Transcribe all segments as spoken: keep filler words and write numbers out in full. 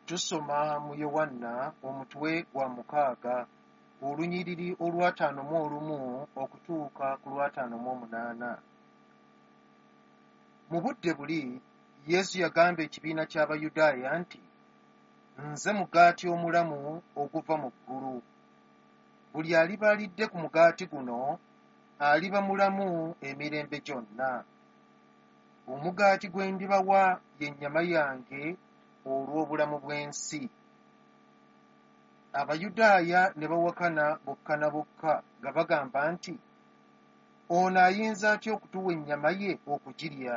Tusoma mu Yowanna omutwe gwa mukaaga olunyiriri olw'ataano mu olumu okutuuka ku lw'ataano mu omunaana. Mu budde buli Yesu yagamba ekibiina ky'Abayudaaya nti, "Nze mugaati omulamu oguva mu ggulu. Buli aliba alidde ku mugaati guno aliba mulamu emirembe gyonna. Omugaati gwe ndibawa ye nnyama yange olw'obulamu bw'ensi." Abayudaaya ne bawakana bokka na bokka nga bagamba nti, "Ono ayinza atya okutuwa ennyama ye okugirya?"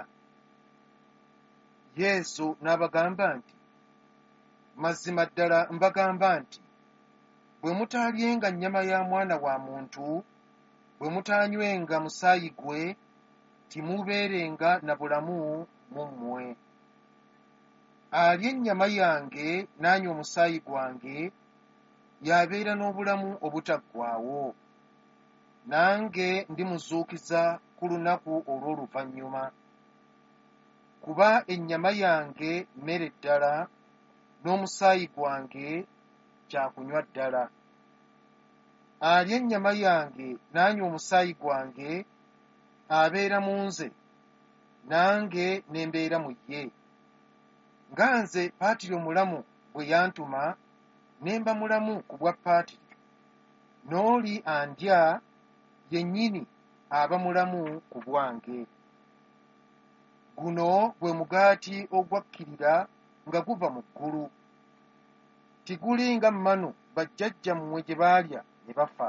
Yesu n'abagamba nti, "Mazima ddala mbagamba nti, bwe mutaalyenga nnyama ya Mwana wa Muntu, bwe mutaanywenga musaayi gwe, timubeerenga na bulamu mu mmwe. Alya ennyama yange n'anywa omusaayi gwange y'abeera n'obulamu obutaggwaawo, nange ndimuzuukiza ku lunaku olw'oluvannyuma. Kuba ennyama yange mmere ddala, n'omusaayi gwange kyakunywa ddala. Alya ennyama yange n'anywa omusaayi gwange abeera mu nze, nange ne mbeera mu ye. Nga nze Paatiri omulamu bwe yantuma, ne mba mulamu ku bwa Paatiri, n'oli andya yennyini aba mulamu ku bwange. Guno gwe mugaati ogwakkirira nga guva mu ggulu. Tiguli nga mmanu bajjajjammwe gye baalya ne bafa.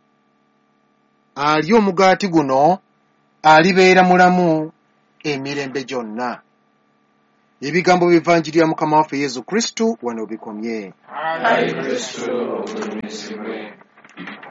Alya omugaati guno alibeera mulamu emirembe gyonna." Ebigambo by'Evvanjiri ya Mukama waffe Yesu Kristo wano bikomye. Ayi Kristo ogulumizibwe.